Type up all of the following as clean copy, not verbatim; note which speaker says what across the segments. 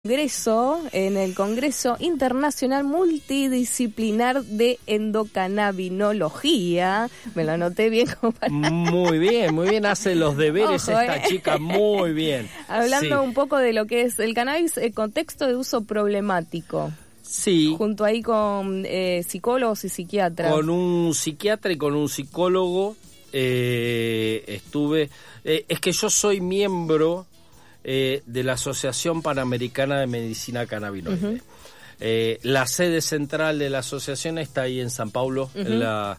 Speaker 1: En el Congreso Internacional Multidisciplinar de Endocannabinología. Me lo anoté bien como para...
Speaker 2: Muy bien, hace los deberes. Ojo, esta chica, muy bien.
Speaker 1: Hablando un poco de lo que es el cannabis, el contexto de uso problemático.
Speaker 2: Sí.
Speaker 1: Junto ahí con psicólogos y psiquiatras.
Speaker 2: Con un psiquiatra y con un psicólogo estuve... es que yo soy miembro... de la Asociación Panamericana de Medicina Cannabinoide. La sede central de la asociación está ahí en San Paulo, en la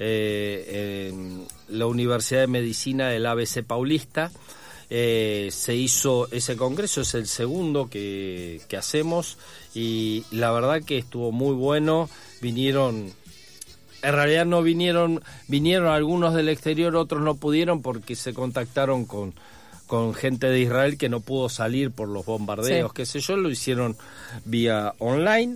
Speaker 2: Universidad de Medicina del ABC Paulista. Se hizo ese congreso, es el segundo que hacemos, y la verdad que estuvo muy bueno. En realidad no vinieron algunos del exterior, otros no pudieron porque se contactaron con gente de Israel que no pudo salir por los bombardeos, sí, qué sé yo, lo hicieron vía online.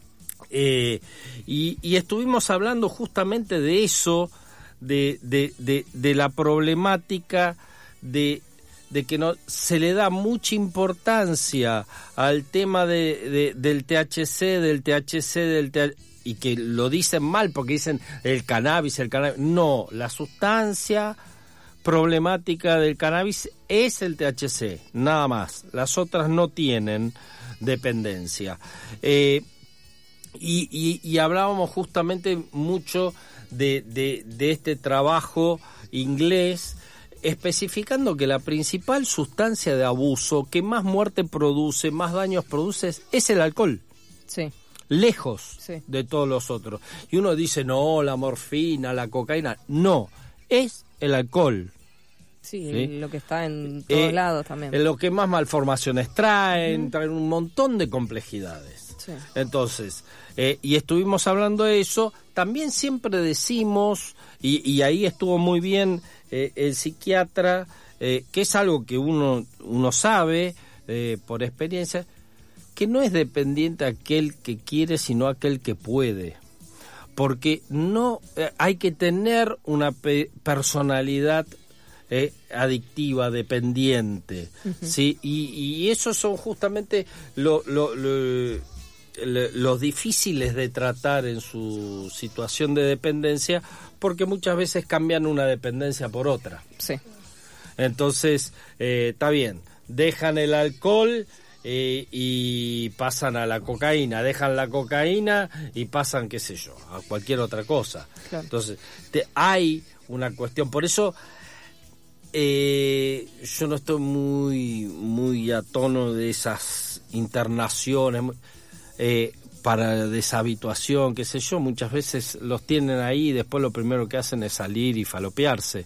Speaker 2: Y estuvimos hablando justamente de eso, de la problemática de que no se le da mucha importancia al tema del THC, y que lo dicen mal porque dicen el cannabis. No, la sustancia problemática del cannabis es el THC, nada más. Las otras no tienen dependencia. Y hablábamos justamente mucho de este trabajo inglés, especificando que la principal sustancia de abuso que más muerte produce, más daños produce, es el alcohol.
Speaker 1: Sí.
Speaker 2: Lejos de todos los otros. Y uno dice, no, la morfina, la cocaína. No, es el alcohol.
Speaker 1: Sí, lo que está en todos lados también.
Speaker 2: Lo que más malformaciones traen un montón de complejidades. Sí. Entonces, y estuvimos hablando de eso. También siempre decimos, y ahí estuvo muy bien el psiquiatra, que es algo que uno sabe por experiencia, que no es dependiente aquel que quiere, sino aquel que puede. Porque no hay que tener una personalidad adictiva, dependiente, ¿sí? Y esos son justamente los difíciles de tratar en su situación de dependencia, porque muchas veces cambian una dependencia por otra.
Speaker 1: Sí.
Speaker 2: Entonces, está bien, dejan el alcohol y pasan a la cocaína, dejan la cocaína y pasan, qué sé yo, a cualquier otra cosa. Claro. Entonces, hay una cuestión, por eso yo no estoy muy a tono de esas internaciones para deshabituación, qué sé yo. Muchas veces los tienen ahí y después lo primero que hacen es salir y falopearse.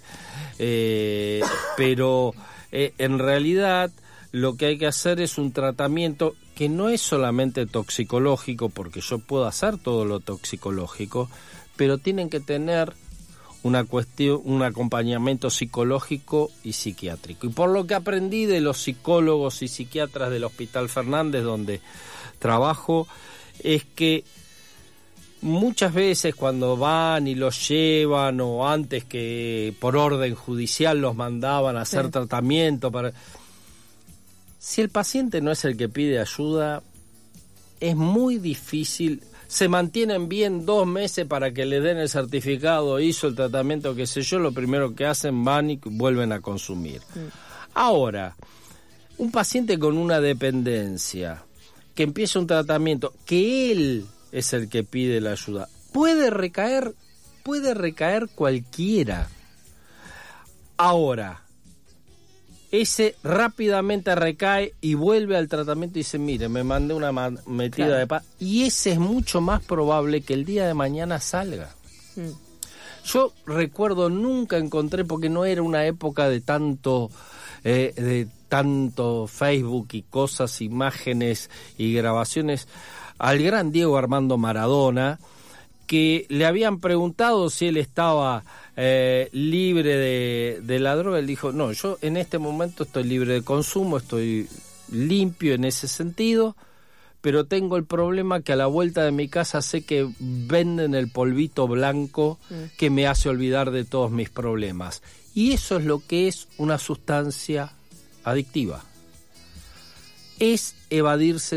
Speaker 2: Pero en realidad lo que hay que hacer es un tratamiento que no es solamente toxicológico, porque yo puedo hacer todo lo toxicológico, pero tienen que tener un acompañamiento psicológico y psiquiátrico. Y por lo que aprendí de los psicólogos y psiquiatras del Hospital Fernández, donde trabajo, es que muchas veces cuando van y los llevan, o antes que por orden judicial los mandaban a hacer tratamiento si el paciente no es el que pide ayuda, es muy difícil. Se mantienen bien 2 meses para que le den el certificado, hizo el tratamiento, qué sé yo, lo primero que hacen, van y vuelven a consumir. Ahora, un paciente con una dependencia, que empieza un tratamiento, que él es el que pide la ayuda, puede recaer cualquiera. Ahora, ese rápidamente recae y vuelve al tratamiento y dice, mire, me mandé una metida de paz, y ese es mucho más probable que el día de mañana salga. Yo recuerdo, nunca encontré, porque no era una época de tanto Facebook y cosas, imágenes y grabaciones, al gran Diego Armando Maradona, que le habían preguntado si él estaba libre de la droga. Él dijo, no, yo en este momento estoy libre de consumo, estoy limpio en ese sentido, pero tengo el problema que a la vuelta de mi casa sé que venden el polvito blanco que me hace olvidar de todos mis problemas. Y eso es lo que es una sustancia adictiva. es evadirse